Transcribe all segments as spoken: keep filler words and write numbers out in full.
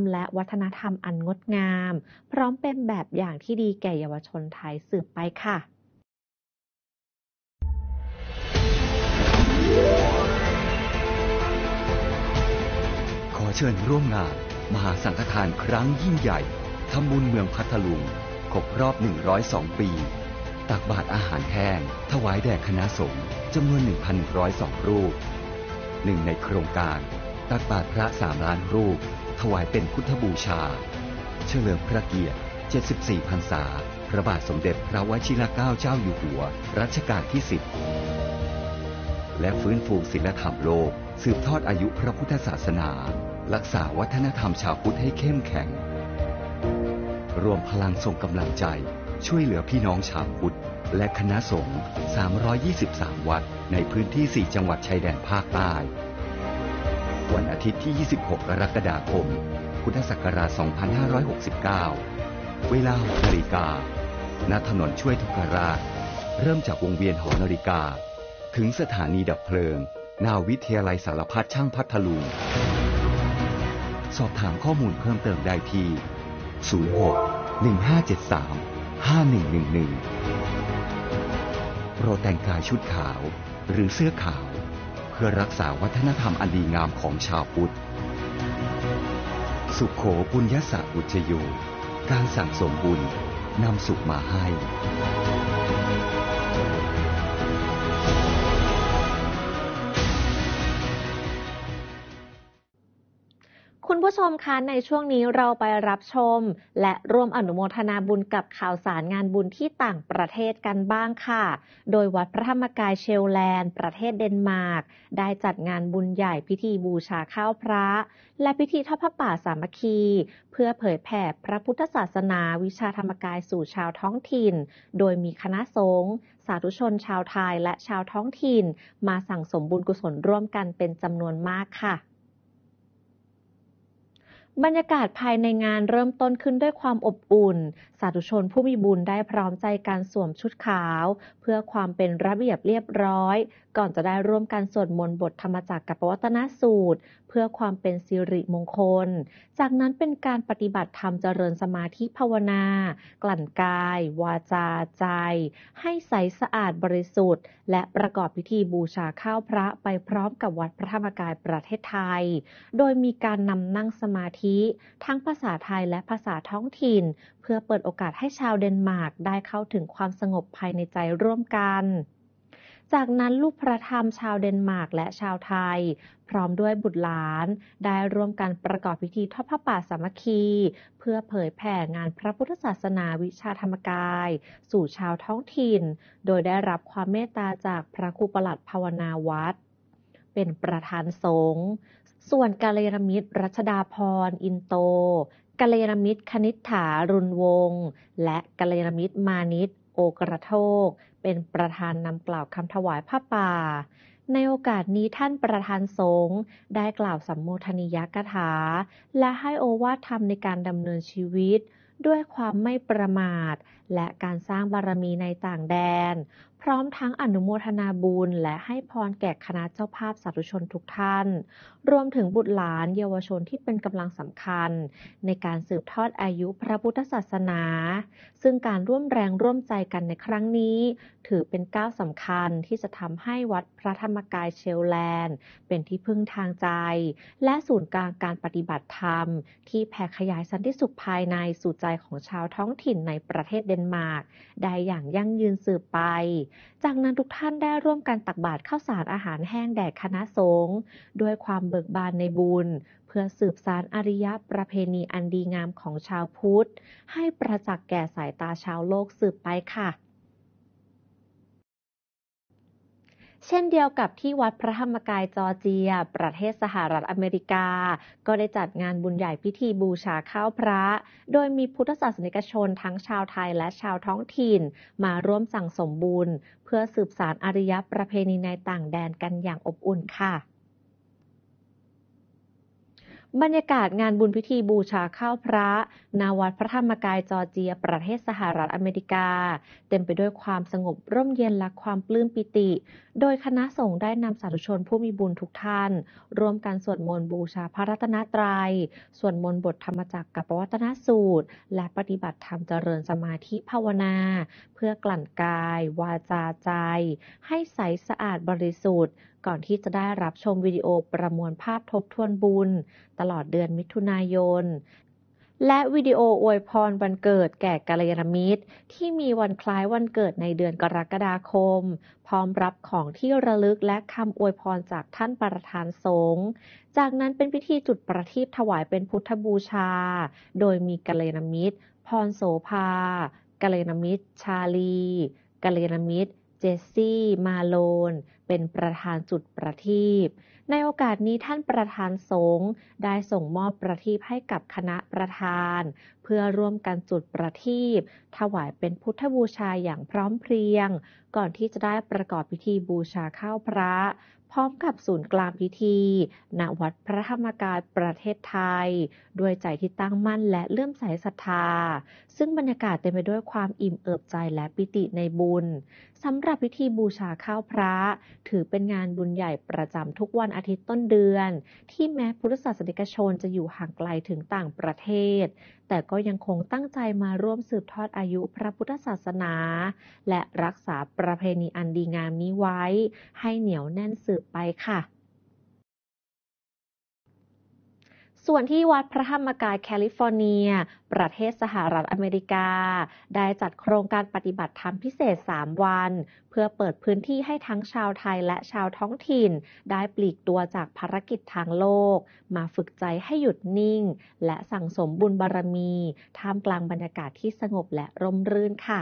และวัฒนธรรมอันงดงามพร้อมเป็นแบบอย่างที่ดีแก่เยาวชนไทยสืบไปค่ะขอเชิญร่วมงานมหาสังฆทานครั้งยิ่งใหญ่ทำบุญเมืองพัทลุงครบรอบหนึ่งร้อยสองปีตักบาตรอาหารแห้งถวายแด่คณะสงฆ์จำนวน หนึ่งพันหนึ่งร้อยสอง รูปหนึ่งในโครงการตักบาตรพระสามล้านรูปถวายเป็นพุทธบูชาเฉลิมพระเกียรติเจ็ดสิบสี่พรรษาพระบาทสมเด็จพระวชิรเกล้าเจ้าอยู่หัวรัชกาลที่สิบและฟื้นฟูศีลธรรมโลกสืบทอดอายุพระพุทธศาสนารักษาวัฒนธรรมชาวพุทธให้เข้มแข็งรวมพลังส่งกำลังใจช่วยเหลือพี่น้องชาวพุทธและคณะสงฆ์สามร้อยยี่สิบสามวัดในพื้นที่สี่จังหวัดชายแดนภาคใต้วันอาทิตย์ที่ยี่สิบหกกรกฎาคมพุทธศักราชสองพันห้าร้อยหกสิบเก้าเวลา หกนาฬิกาณถนนช่วยทุกราชเริ่มจากวงเวียนหอนาฬิกาถึงสถานีดับเพลิงนาวิทยาลัยสารพัดช่างพัทลุงสอบถามข้อมูลเพิ่มเติมได้ที่ศูนย์ หก หนึ่ง ห้า เจ็ด สาม ห้า หนึ่ง หนึ่ง หนึ่งโปรดแต่งกายชุดขาวหรือเสื้อขาวเพื่อรักษาวัฒนธรรมอันดีงามของชาวพุทธสุขโขปุญญสะอุจโยการสั่งสมบุญนำสุขมาให้คุณผู้ชมคะในช่วงนี้เราไปรับชมและร่วมอนุโมทนาบุญกับข่าวสารงานบุญที่ต่างประเทศกันบ้างค่ะโดยวัดพระธรรมกายเชลแลนด์ประเทศเดนมาร์กได้จัดงานบุญใหญ่พิธีบูชาข้าวพระและพิธีทอดผ้าป่าสามัคคีเพื่อเผยแผ่พระพุทธศาสนาวิชาธรรมกายสู่ชาวท้องถิ่นโดยมีคณะสงฆ์สาธุชนชาวไทยและชาวท้องถิ่นมาสั่งสมบุญกุศลร่วมกันเป็นจำนวนมากค่ะบรรยากาศภายในงานเริ่มต้นขึ้นด้วยความอบอุ่นสาธุชนผู้มีบุญได้พร้อมใจการสวมชุดขาวเพื่อความเป็นระเบียบเรียบร้อยก่อนจะได้ร่วมกันสวดมนต์บทธรรมจักรกับปวัตตนสูตรเพื่อความเป็นสิริมงคลจากนั้นเป็นการปฏิบัติธรรมเจริญสมาธิภาวนากลั่นกายวาจาใจให้ใสสะอาดบริสุทธิ์และประกอบพิธีบูชาข้าวพระไปพร้อมกับวัดพระธรรมกายประเทศไทยโดยมีการนำนั่งสมาธิทั้งภาษาไทยและภาษาท้องถิ่นเพื่อเปิดโอกาสให้ชาวเดนมาร์กได้เข้าถึงความสงบภายในใจร่วมกันจากนั้นลูกพระธรรมชาวเดนมาร์กและชาวไทยพร้อมด้วยบุตรหลานได้ร่วมกันประกอบพิธีทอดผ้าป่าสามัคคีเพื่อเผยแผ่งานพระพุทธศาสนาวิชาธรรมกายสู่ชาวท้องถิ่นโดยได้รับความเมตตาจากพระครูปลัดภาวนาวัดเป็นประธานสงฆ์ส่วนกัลยาณมิตรรัชดาพรอินโตกัลยาณมิตรคณิษฐารุณวงศ์และกัลยาณมิตรมานิตโอกระโทกเป็นประธานนำกล่าวคำถวายผ้าป่าในโอกาสนี้ท่านประธานสงฆ์ได้กล่าวสัมโมทนียกถาและให้โอวาทธรรมในการดำเนินชีวิตด้วยความไม่ประมาทและการสร้างบารมีในต่างแดนพร้อมทั้งอนุโมทนาบุญและให้พรแก่คณะเจ้าภาพสาธุชนทุกท่านรวมถึงบุตรหลานเยาวชนที่เป็นกำลังสำคัญในการสืบทอดอายุพระพุทธศาสนาซึ่งการร่วมแรงร่วมใจกันในครั้งนี้ถือเป็นก้าวสำคัญที่จะทำให้วัดพระธรรมกายเชลแลนด์เป็นที่พึ่งทางใจและศูนย์กลางการปฏิบัติธรรมที่แผ่ขยายสันติสุขภายในสู่ใจของชาวท้องถิ่นในประเทศเดนมาร์กได้อย่างยั่งยืนสืบไปจากนั้นทุกท่านได้ร่วมกันตักบาตรข้าวสารอาหารแห้งแด่คณะสงฆ์ด้วยความเบิกบานในบุญเพื่อสืบสานอริยประเพณีอันดีงามของชาวพุทธให้ประจักษ์แก่สายตาชาวโลกสืบไปค่ะเช่นเดียวกับที่วัดพระธรรมกายจอร์เจียประเทศสหรัฐอเมริกาก็ได้จัดงานบุญใหญ่พิธีบูชาข้าวพระโดยมีพุทธศาสนิกชนทั้งชาวไทยและชาวท้องถิ่นมาร่วมสั่งสมบุญเพื่อสืบสานอริยประเพณีในต่างแดนกันอย่างอบอุ่นค่ะบรรยากาศงานบุญพิธีบูชาข้าวพระณวัดพระธรรมกายจอร์เจียประเทศสหรัฐอเมริกาเต็มไปด้วยความสงบร่มเย็นและความปลื้มปิติ โดยคณะสงฆ์ได้นำสาธุชนผู้มีบุญทุกท่านร่วมกันสวดมนต์บูชาพระรัตนตรัยสวดมนต์บทธรรมจักรกับปวัตนสูตรและปฏิบัติธรรมเจริญสมาธิภาวนาเพื่อกลั่นกายวาจาใจให้ใสสะอาดบริสุทธิ์ก่อนที่จะได้รับชมวิดีโอประมวลภาพทบทวนบุญตลอดเดือนมิถุนายนและวิดีโออวยพรวันเกิดแก่กัลยาณมิตรที่มีวันคล้ายวันเกิดในเดือนกรกฎาคมพร้อมรับของที่ระลึกและคำอวยพรจากท่านประธานสงฆ์จากนั้นเป็นพิธีจุดประทีปถวายเป็นพุทธบูชาโดยมีกัลยาณมิตรพรโสภากัลยาณมิตรชาลีกัลยาณมิตรเจสซี่มาโลนเป็นประธานจุดประทีปในโอกาสนี้ท่านประธานสงฆ์ได้ส่งมอบประทีปให้กับคณะประธานเพื่อร่วมกันจุดประทีปถวายเป็นพุทธบูชาอย่างพร้อมเพรียงก่อนที่จะได้ประกอบพิธีบูชาข้าวพระพร้อมกับศูนย์กลางพิธีณวัดพระธรรมกายประเทศไทยด้วยใจที่ตั้งมั่นและเลื่อมใสศรัทธาซึ่งบรรยากาศเต็มไปด้วยความอิ่มเอิบใจและปิติในบุญสำหรับพิธีบูชาข้าวพระถือเป็นงานบุญใหญ่ประจำทุกวันอาทิตย์ต้นเดือนที่แม้พุทธศาสนิกชนจะอยู่ห่างไกลถึงต่างประเทศแต่ก็ยังคงตั้งใจมาร่วมสืบทอดอายุพระพุทธศาสนาและรักษาประเพณีอันดีงามนี้ไว้ให้เหนียวแน่นสืบไปค่ะส่วนที่วัดพระธรรมกายแคลิฟอร์เนียประเทศสหรัฐอเมริกาได้จัดโครงการปฏิบัติธรรมพิเศษสามวันเพื่อเปิดพื้นที่ให้ทั้งชาวไทยและชาวท้องถิ่นได้ปลีกตัวจากภารกิจทางโลกมาฝึกใจให้หยุดนิ่งและสั่งสมบุญบารมีท่ามกลางบรรยากาศที่สงบและร่มรื่นค่ะ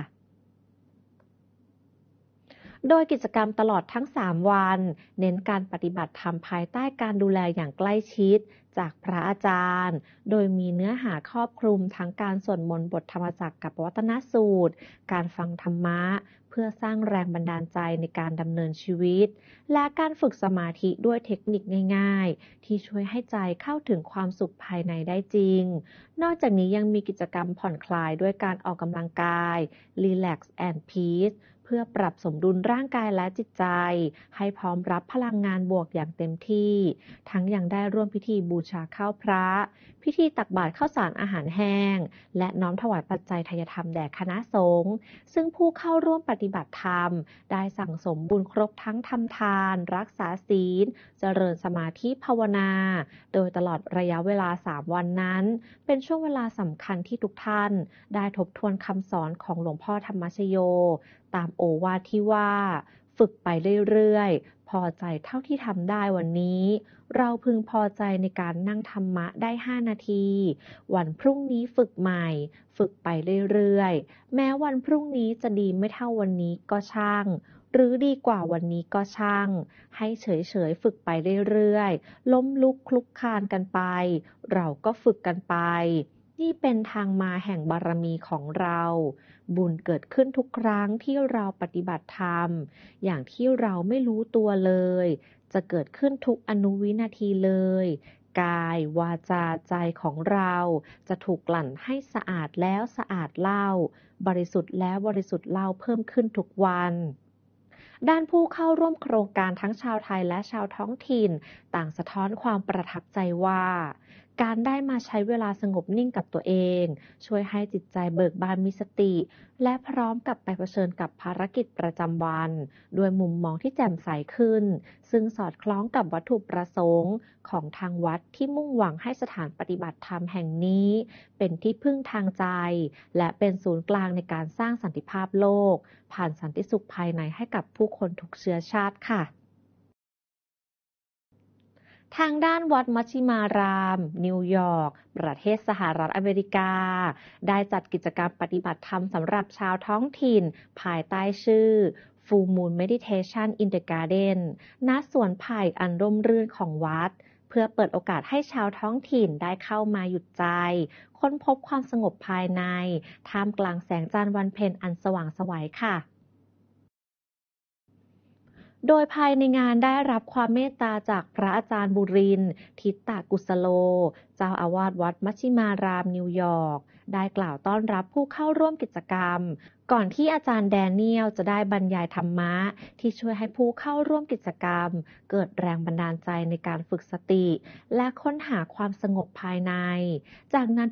โดยกิจกรรมตลอดทั้งสามวันเน้นการปฏิบัติธรรมภายใต้การดูแลอย่างใกล้ชิดจากพระอาจารย์โดยมีเนื้อหาครอบคลุมทั้งการสวดมนต์บทธรรมจักรกับปวัตนสูตรการฟังธรรมะเพื่อสร้างแรงบันดาลใจในการดำเนินชีวิตและการฝึกสมาธิด้วยเทคนิคง่ายๆที่ช่วยให้ใจเข้าถึงความสุขภายในได้จริงนอกจากนี้ยังมีกิจกรรมผ่อนคลายด้วยการออกกำลังกาย Relax and Peaceเพื่อปรับสมดุลร่างกายและจิตใจให้พร้อมรับพลังงานบวกอย่างเต็มที่ทั้งยังได้ร่วมพิธีบูชาข้าวพระพิธีตักบาตรข้าวสารอาหารแห้งและน้อมถวายปัจจัยทายธรรมแด่คณะสงฆ์ซึ่งผู้เข้าร่วมปฏิบัติธรรมได้สั่งสมบุญครบทั้งทำทานรักษาศีลเจริญสมาธิภาวนาโดยตลอดระยะเวลาสามวันนั้นเป็นช่วงเวลาสำคัญที่ทุกท่านได้ทบทวนคำสอนของหลวงพ่อธรรมชโยตามโอวาทที่ว่าฝึกไปเรื่อยๆพอใจเท่าที่ทำได้วันนี้เราพึงพอใจในการนั่งธรรมะได้ห้านาทีวันพรุ่งนี้ฝึกใหม่ฝึกไปเรื่อยๆแม้วันพรุ่งนี้จะดีไม่เท่าวันนี้ก็ช่างหรือดีกว่าวันนี้ก็ช่างให้เฉยๆฝึกไปเรื่อยๆล้มลุกคลุกคลานกันไปเราก็ฝึกกันไปนี่เป็นทางมาแห่งบารมีของเราบุญเกิดขึ้นทุกครั้งที่เราปฏิบัติธรรมอย่างที่เราไม่รู้ตัวเลยจะเกิดขึ้นทุกอนุวินาทีเลยกายวาจาใจของเราจะถูกกลั่นให้สะอาดแล้วสะอาดเล่าบริสุทธิ์แล้วบริสุทธิ์เล่าเพิ่มขึ้นทุกวันด้านผู้เข้าร่วมโครงการทั้งชาวไทยและชาวท้องถิ่นต่างสะท้อนความประทับใจว่าการได้มาใช้เวลาสงบนิ่งกับตัวเองช่วยให้จิตใจเบิกบานมีสติและพร้อมกับไปเผชิญกับภารกิจประจำวันด้วยมุมมองที่แจ่มใสขึ้นซึ่งสอดคล้องกับวัตถุประสงค์ของทางวัดที่มุ่งหวังให้สถานปฏิบัติธรรมแห่งนี้เป็นที่พึ่งทางใจและเป็นศูนย์กลางในการสร้างสันติภาพโลกผ่านสันติสุขภายในให้กับผู้คนทุกเชื้อชาติค่ะทางด้านวัดมัชฌิมารามนิวยอร์กประเทศสหรัฐอเมริกาได้จัดกิจกรรมปฏิบัติธรรมสำหรับชาวท้องถิ่นภายใต้ชื่อ Full Moon Meditation in the Garden ณ สวนไผ่อันร่มรื่นของวัดเพื่อเปิดโอกาสให้ชาวท้องถิ่นได้เข้ามาหยุดใจค้นพบความสงบภายในท่ามกลางแสงจันทร์วันเพ็ญอันสว่างไสวค่ะโดยภายในงานได้รับความเมตตาจากพระอาจารย์บุรินทร์ทิตตกุสโล เจ้าอาวาสวัดมัชชิมารามนิวยอร์กได้กล่าวต้อนรับผู้เข้าร่วมกิจกรรมก่อนที่อาจารย์แดเนียลจะได้บรรยายธรรมะที่ช่วยให้ผู้เข้าร่วมกิจกรรมเกิดแรงบันดาลใจในการฝึกสติและค้นหาความสงบภายในจากนั้น